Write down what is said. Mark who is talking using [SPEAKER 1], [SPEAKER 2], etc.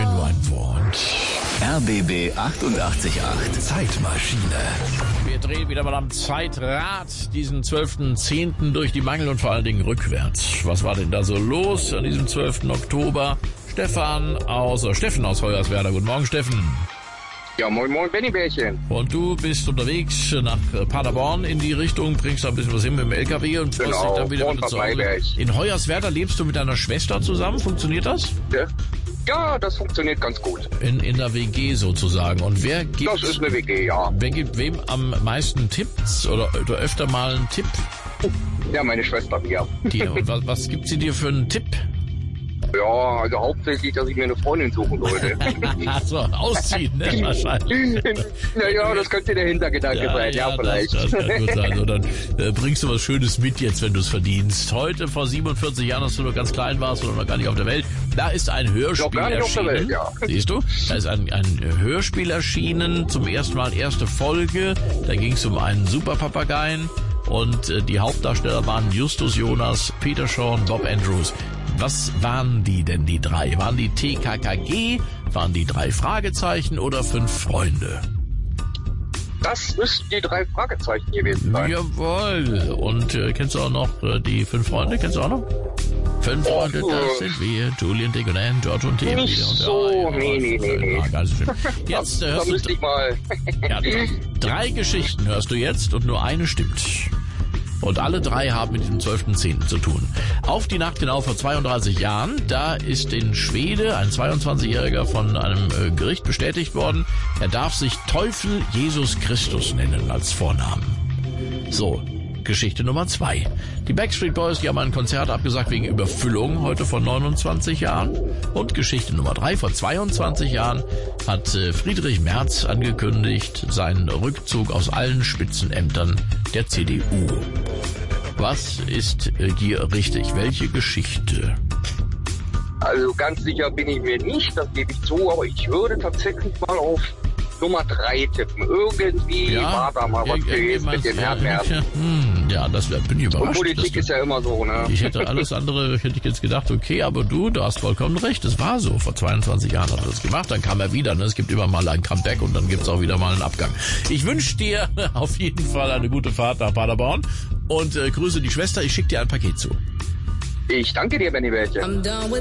[SPEAKER 1] mir nur ein Wort.
[SPEAKER 2] RBB 888 Zeitmaschine.
[SPEAKER 1] Wir drehen wieder mal am Zeitrad diesen 12.10. durch die Mangel und vor allen Dingen rückwärts. Was war denn da so los an diesem 12. Oktober? Steffen aus Hoyerswerda. Guten Morgen, Steffen.
[SPEAKER 3] Ja, moin moin, Benny-Bärchen.
[SPEAKER 1] Und du bist unterwegs nach Paderborn in die Richtung, bringst da ein bisschen was hin mit dem LKW und freust dich dann wieder zu Hause. In Hoyerswerda lebst du mit deiner Schwester zusammen, funktioniert das?
[SPEAKER 3] Ja, das funktioniert ganz gut.
[SPEAKER 1] In der WG sozusagen. Und wer gibt...
[SPEAKER 3] Das ist eine WG, ja.
[SPEAKER 1] Wer gibt wem am meisten Tipps oder öfter mal einen Tipp?
[SPEAKER 3] Ja, meine Schwester mir.
[SPEAKER 1] Dir. Und was gibt sie dir für einen Tipp?
[SPEAKER 3] Ja, also hauptsächlich, dass ich mir eine Freundin suchen sollte.
[SPEAKER 1] So, ausziehen, ne? Wahrscheinlich.
[SPEAKER 3] Naja, das könnte der Hintergedanke sein, ja vielleicht.
[SPEAKER 1] Das kann gut sein. So, dann bringst du was Schönes mit jetzt, wenn du es verdienst. Heute, vor 47 Jahren, als du noch ganz klein warst oder noch gar nicht auf der Welt, da ist ein Hörspiel erschienen. Auf der Welt, ja. Siehst du? Da ist ein Hörspiel erschienen, zum ersten Mal erste Folge. Da ging es um einen Superpapageien und die Hauptdarsteller waren Justus Jonas, Peter Shaw und Bob Andrews. Was waren die denn, die drei? Waren die TKKG? Waren die 3 Fragezeichen oder 5 Freunde?
[SPEAKER 3] Das müssten die 3 Fragezeichen gewesen sein.
[SPEAKER 1] Jawohl. Und kennst du auch noch die 5 Freunde? Kennst du auch noch? 5 Freunde, das sind wir. Julian, Dick und Ann, George und Tim.
[SPEAKER 3] Nicht so, nee.
[SPEAKER 1] Gar nicht so schön. Jetzt hörst du...
[SPEAKER 3] ich mal.
[SPEAKER 1] Ja, 3 Geschichten hörst du jetzt und nur eine stimmt. Und alle 3 haben mit dem 12.10. zu tun. Auf die Nacht genau vor 32 Jahren, da ist in Schwede ein 22-Jähriger von einem Gericht bestätigt worden, er darf sich Teufel Jesus Christus nennen als Vornamen. So, Geschichte Nummer 2. Die Backstreet Boys, die haben ein Konzert abgesagt wegen Überfüllung heute vor 29 Jahren. Und Geschichte Nummer 3, vor 22 Jahren hat Friedrich Merz angekündigt, seinen Rückzug aus allen Spitzenämtern der CDU. Was ist hier richtig? Welche Geschichte?
[SPEAKER 3] Also ganz sicher bin ich mir nicht, das gebe ich zu, aber ich würde tatsächlich mal auf Nummer 3 tippen. Irgendwie war da mal was gewesen mit dem Herrn Merz.
[SPEAKER 1] Ja, das bin ich überrascht.
[SPEAKER 3] Und Politik ist ja immer so, ne?
[SPEAKER 1] Ich hätte alles andere, hätte ich jetzt gedacht, okay, aber du hast vollkommen recht. Es war so. Vor 22 Jahren hat er das gemacht, dann kam er wieder. Ne? Es gibt immer mal ein Comeback und dann gibt's auch wieder mal einen Abgang. Ich wünsche dir auf jeden Fall eine gute Fahrt nach Paderborn und grüße die Schwester. Ich schicke dir ein Paket zu.
[SPEAKER 3] Ich danke dir, Benny-Bärchen.